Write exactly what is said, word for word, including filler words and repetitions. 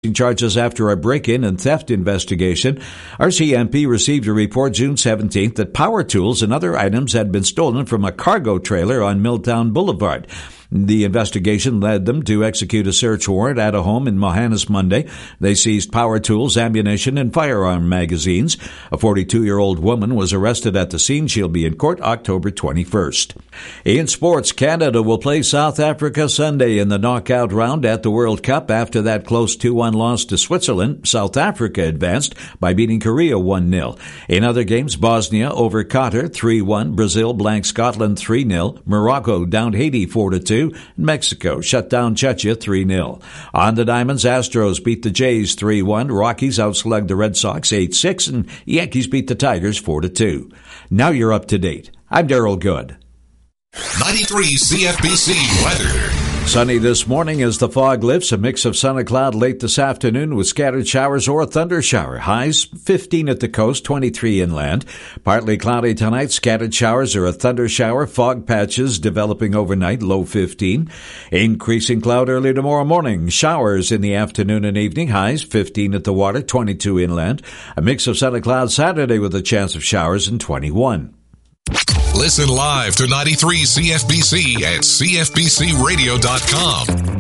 charges after a break-in and theft investigation. R C M P received a report June seventeenth that power tools and other items had been stolen from a cargo trailer on Milltown Boulevard. The investigation led them to execute a search warrant at a home in Mohannis Monday. They seized power tools, ammunition, and firearm magazines. A forty-two-year-old woman was arrested at the scene. She'll be in court October twenty-first. In sports, Canada will play South Africa Sunday in the knockout round at the World Cup. After that close two one loss to Switzerland, South Africa advanced by beating Korea one nil. In other games, Bosnia over Qatar three one, Brazil blanked Scotland three nil, Morocco downed Haiti four to two, Mexico shut down Czechia three nil. On the Diamonds, Astros beat the Jays three one, Rockies outslugged the Red Sox eight six, and Yankees beat the Tigers four to two. Now you're up to date. I'm Darrell Good. ninety-three C F B C weather. Sunny this morning as the fog lifts. A mix of sun and cloud late this afternoon with scattered showers or a thunder shower. Highs fifteen at the coast, twenty-three inland. Partly cloudy tonight. Scattered showers or a thunder shower. Fog patches developing overnight, low fifteen. Increasing cloud early tomorrow morning. Showers in the afternoon and evening. Highs fifteen at the water, twenty-two inland. A mix of sun and cloud Saturday with a chance of showers and twenty-one. Listen live to ninety-three C F B C at C F B C radio dot com.